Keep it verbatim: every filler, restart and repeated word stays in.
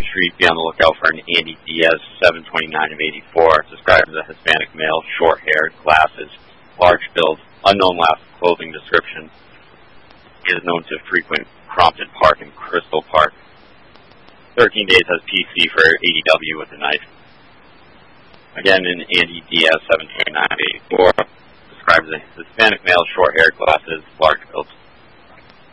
street, be on the lookout for an Andy Diaz, seven twenty-nine of eighty-four, described as a Hispanic male, short-haired, glasses, large build, unknown last clothing description. He is known to frequent Crompton Park and Crystal Park. thirteen days has P C for A D W with a knife. Again, in Andy Diaz, seven twenty-nine of eighty-four, described as a Hispanic male, short-haired, glasses, large build.